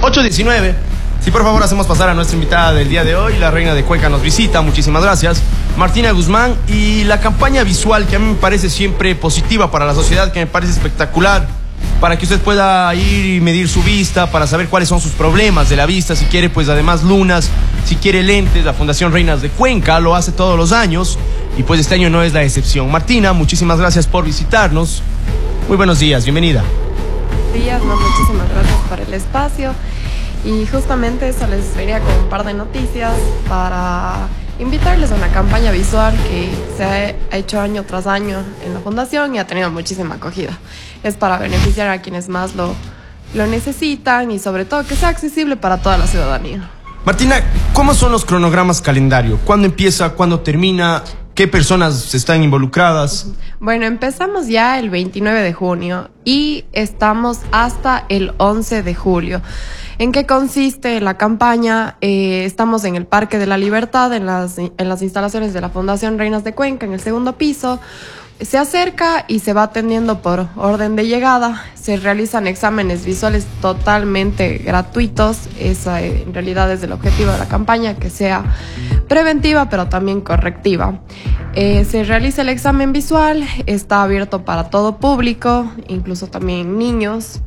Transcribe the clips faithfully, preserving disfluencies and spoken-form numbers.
ocho diecinueve. Si por favor hacemos pasar a nuestra invitada del día de hoy, la reina de Cuenca nos visita, muchísimas gracias, Martina Guzmán, y la campaña visual que a mí me parece siempre positiva para la sociedad, que me parece espectacular, para que usted pueda ir y medir su vista, para saber cuáles son sus problemas de la vista, si quiere pues además lunas, si quiere lentes. La Fundación Reinas de Cuenca lo hace todos los años y pues este año no es la excepción. Martina, muchísimas gracias por visitarnos. Muy buenos días, bienvenida. Buenos días, no, muchísimas gracias por el espacio. Y justamente eso les venía con un par de noticias para invitarles a una campaña visual que se ha hecho año tras año en la Fundación y ha tenido muchísima acogida. Es para beneficiar a quienes más lo, lo necesitan y sobre todo que sea accesible para toda la ciudadanía. Martina, ¿cómo son los cronogramas calendario? ¿Cuándo empieza? ¿Cuándo termina? ¿Qué personas están involucradas? Bueno, empezamos ya el veintinueve de junio y estamos hasta el once de julio. ¿En qué consiste la campaña? Eh, estamos en el Parque de la Libertad, en las, en las instalaciones de la Fundación Reinas de Cuenca, en el segundo piso. Se acerca y se va atendiendo por orden de llegada. Se realizan exámenes visuales totalmente gratuitos. Esa en realidad es el objetivo de la campaña, que sea preventiva pero también correctiva. Eh, se realiza el examen visual, está abierto para todo público, incluso también niños.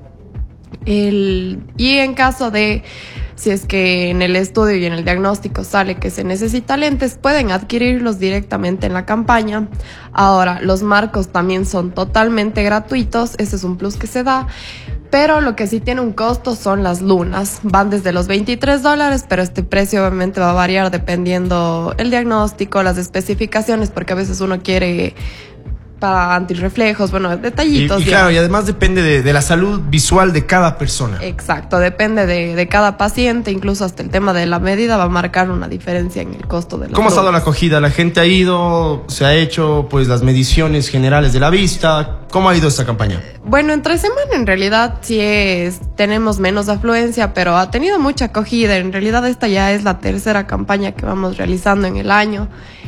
El, y en caso de, si es que en el estudio y en el diagnóstico sale que se necesita lentes, pueden adquirirlos directamente en la campaña. Ahora, los marcos también son totalmente gratuitos, ese es un plus que se da, pero lo que sí tiene un costo son las lunas. Van desde los veintitrés dólares, pero este precio obviamente va a variar dependiendo el diagnóstico, las especificaciones, porque a veces uno quiere para antirreflejos, bueno, detallitos. Y, y claro, y además depende de, de la salud visual de cada persona. Exacto, depende de, de cada paciente, incluso hasta el tema de la medida va a marcar una diferencia en el costo de la. ¿Cómo ha estado la acogida? ¿La gente ha ido, se ha hecho pues las mediciones generales de la vista? ¿Cómo ha ido esta campaña? Bueno, entre semana en realidad sí es, tenemos menos afluencia, pero ha tenido mucha acogida. En realidad esta ya es la tercera campaña que vamos realizando en el año.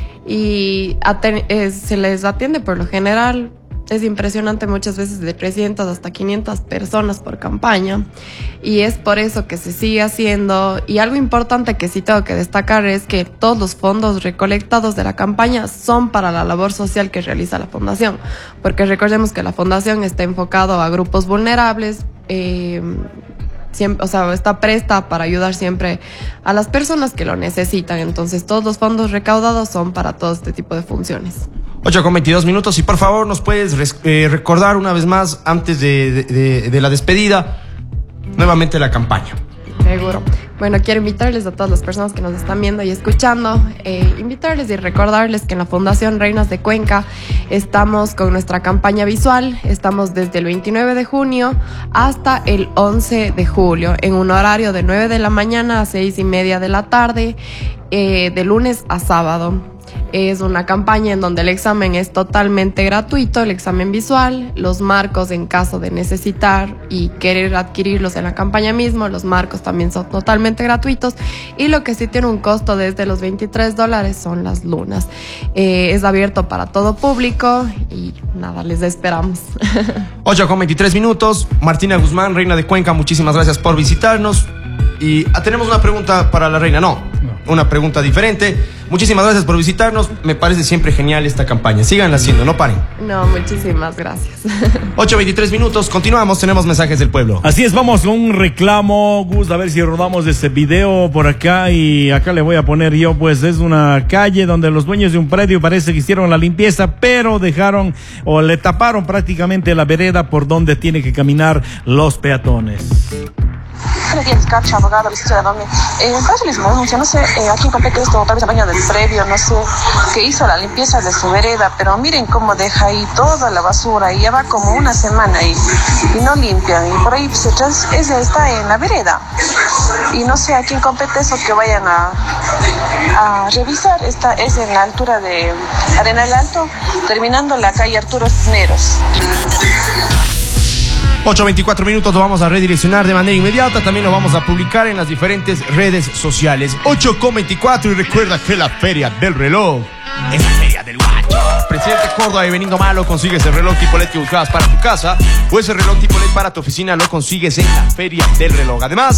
Y es, se les atiende por lo general, es impresionante, muchas veces de trescientas hasta quinientas personas por campaña, y es por eso que se sigue haciendo. Y algo importante que sí tengo que destacar es que todos los fondos recolectados de la campaña son para la labor social que realiza la Fundación, porque recordemos que la Fundación está enfocado a grupos vulnerables, eh, Siempre, o sea, está presta para ayudar siempre a las personas que lo necesitan. Entonces todos los fondos recaudados son para todo este tipo de funciones. ocho con veintidós minutos, y por favor nos puedes eh, recordar una vez más, antes de, de, de, de la despedida, nuevamente la campaña. Seguro. Bueno, quiero invitarles a todas las personas que nos están viendo y escuchando, eh, invitarles y recordarles que en la Fundación Reinas de Cuenca estamos con nuestra campaña visual. Estamos desde el veintinueve de junio hasta el once de julio, en un horario de nueve de la mañana a seis y media de la tarde, eh, de lunes a sábado. Es una campaña en donde el examen es totalmente gratuito, el examen visual, los marcos en caso de necesitar y querer adquirirlos en la campaña mismo, los marcos también son totalmente gratuitos, y lo que sí tiene un costo desde los veintitrés dólares son las lunas. Eh, es abierto para todo público y nada, les esperamos. ocho con veintitrés minutos, Martina Guzmán, reina de Cuenca, muchísimas gracias por visitarnos. Y ah, tenemos una pregunta para la reina, no, no, una pregunta diferente. Muchísimas gracias por visitarnos, me parece siempre genial esta campaña. Síganla haciendo, no paren. No, muchísimas gracias. ocho veintitrés minutos, continuamos, tenemos mensajes del pueblo. Así es, vamos con un reclamo, Gus, a ver si rodamos este video por acá. Y acá le voy a poner yo, pues es una calle donde los dueños de un predio parece que hicieron la limpieza, pero dejaron o le taparon prácticamente la vereda por donde tienen que caminar los peatones. Buenos días, Cacho, abogado, licenciada Domi. Eh, para hacerles una denuncia, no sé, eh, aquí completo esto, tal vez el dueño del predio, no sé, que hizo la limpieza de su vereda, pero miren cómo deja ahí toda la basura, y ya va como una semana ahí, y no limpian, y por ahí pues, ese está en la vereda. Y no sé a quién compete eso, que vayan a, a revisar. Esta es en la altura de Arenal Alto, terminando la calle Arturo Cisneros. ocho veinticuatro minutos, lo vamos a redireccionar de manera inmediata. También lo vamos a publicar en las diferentes redes sociales. ocho con veinticuatro, y recuerda que la Feria del Reloj es la Feria del Guacho. Presidente Córdoba y Benigno Malo, consigues el reloj tipo L E D que buscabas para tu casa, o ese reloj tipo L E D para tu oficina lo consigues en la Feria del Reloj. Además,